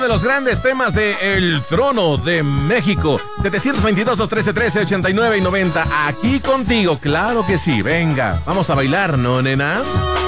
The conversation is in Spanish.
de los grandes temas de El Trono de México. 722-213-1389 y 90. Aquí contigo, claro que sí. Venga, vamos a bailar, ¿no, nena?